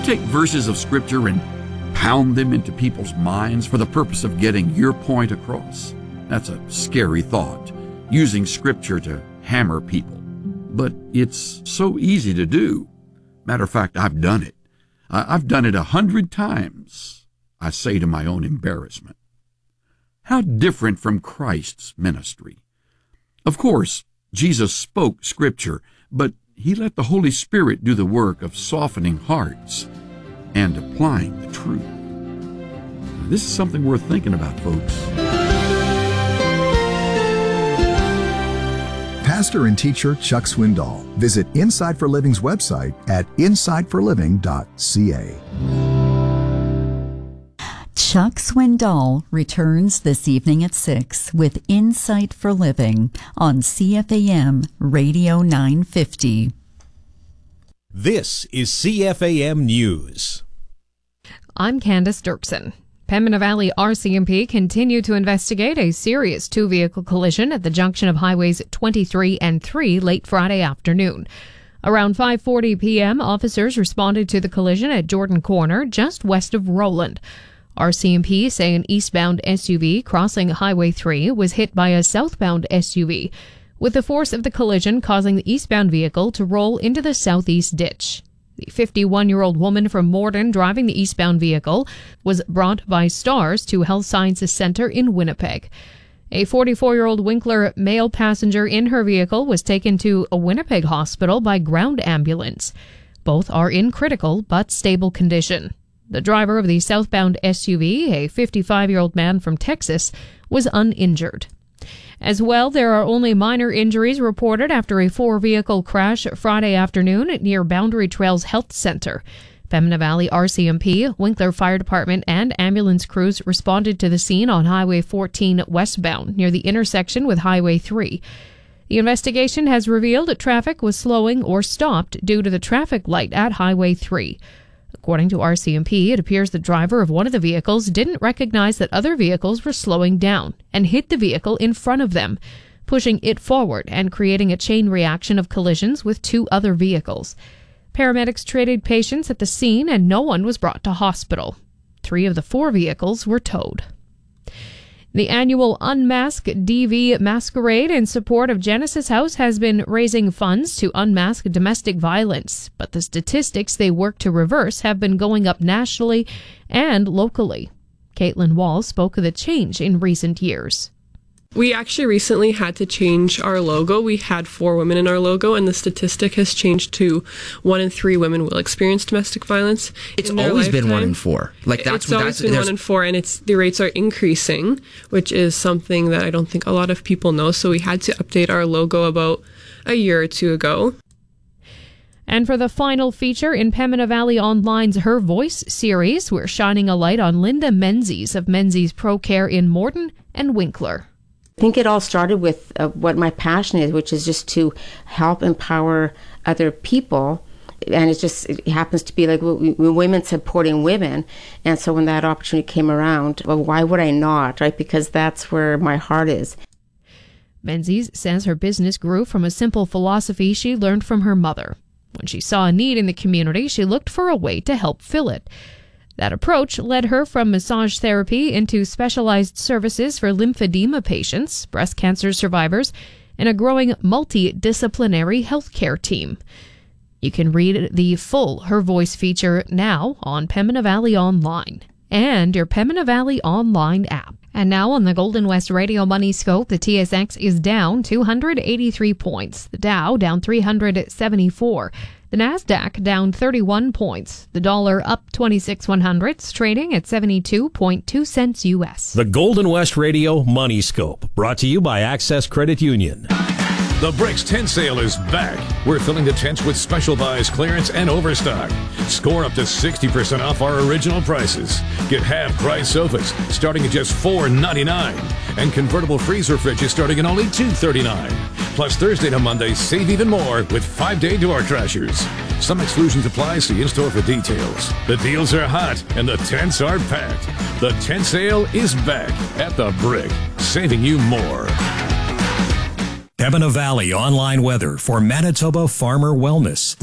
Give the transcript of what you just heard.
take verses of Scripture and pound them into people's minds for the purpose of getting your point across? That's a scary thought, using Scripture to hammer people. But it's so easy to do. Matter of fact, I've done it. I've done it 100 times, I say to my own embarrassment. How different from Christ's ministry. Of course, Jesus spoke Scripture, but he let the Holy Spirit do the work of softening hearts and applying the truth. Now, this is something worth thinking about, folks. Pastor and teacher Chuck Swindoll. Visit Inside for Living's website at insideforliving.ca. Chuck Swindoll returns this evening at 6 with Insight for Living on CFAM Radio 950. This is CFAM News. I'm Candace Dirksen. Pembina Valley RCMP continued to investigate a serious two-vehicle collision at the junction of Highways 23 and 3 late Friday afternoon. Around 5:40 p.m., officers responded to the collision at Jordan Corner, just west of Rowland. RCMP say an eastbound SUV crossing Highway 3 was hit by a southbound SUV, with the force of the collision causing the eastbound vehicle to roll into the southeast ditch. The 51-year-old woman from Morden driving the eastbound vehicle was brought by STARS to Health Sciences Center in Winnipeg. A 44-year-old Winkler male passenger in her vehicle was taken to a Winnipeg hospital by ground ambulance. Both are in critical but stable condition. The driver of the southbound SUV, a 55-year-old man from Texas, was uninjured. As well, there are only minor injuries reported after a four-vehicle crash Friday afternoon near Boundary Trails Health Center. Pembina Valley RCMP, Winkler Fire Department, and ambulance crews responded to the scene on Highway 14 westbound near the intersection with Highway 3. The investigation has revealed that traffic was slowing or stopped due to the traffic light at Highway 3. According to RCMP, it appears the driver of one of the vehicles didn't recognize that other vehicles were slowing down and hit the vehicle in front of them, pushing it forward and creating a chain reaction of collisions with two other vehicles. Paramedics treated patients at the scene and no one was brought to hospital. 3 of the 4 vehicles were towed. The annual Unmask DV Masquerade in support of Genesis House has been raising funds to unmask domestic violence, but the statistics they work to reverse have been going up nationally and locally. Caitlin Wall spoke of the change in recent years. We actually recently had to change our logo. We had 4 women in our logo, and the statistic has changed to 1 in 3 women will experience domestic violence. It's always been 1 in 4. It's always been 1 in 4, and the rates are increasing, which is something that I don't think a lot of people know. So we had to update our logo about a year or 2 ago. And for the final feature in Pembina Valley Online's Her Voice series, we're shining a light on Linda Menzies of Menzies Pro Care in Morden and Winkler. I think it all started with what my passion is, which is just to help empower other people. And it happens to be like women supporting women. And so when that opportunity came around, well, why would I not, right? Because that's where my heart is. Menzies says her business grew from a simple philosophy she learned from her mother. When she saw a need in the community, she looked for a way to help fill it. That approach led her from massage therapy into specialized services for lymphedema patients, breast cancer survivors, and a growing multidisciplinary healthcare team. You can read the full Her Voice feature now on Pembina Valley Online and your Pembina Valley Online app. And now on the Golden West Radio Money Scope, the TSX is down 283 points. The Dow down 374. The Nasdaq down 31 points. The dollar up 26/100, trading at 72.2 cents U.S. The Golden West Radio Money Scope, brought to you by Access Credit Union. The Bricks tent sale is back. We're filling the tents with special buys, clearance, and overstock. Score up to 60% off our original prices. Get half-price sofas starting at just $4.99, and convertible freezer fridges starting at only $2.39. Plus, Thursday to Monday, save even more with 5-day door crashers. Some exclusions apply. See in-store for details. The deals are hot, and the tents are packed. The tent sale is back at the Brick, saving you more. Pembina Valley Online weather for Manitoba Farmer Wellness.